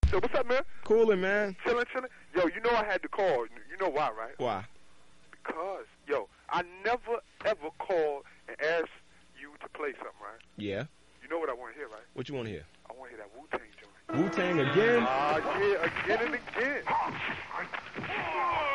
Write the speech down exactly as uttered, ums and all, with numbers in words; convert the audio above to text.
So what's up, man? Coolin', man. Chillin', chillin'. Yo, you know I had to call. You know why, right? Why? Because, yo, I never, ever call and ask you to play something, right? Yeah. You know what I want to hear, right? What you want to hear? I want to hear that Wu-Tang joint. Wu-Tang again? Ah, uh, yeah, again and again.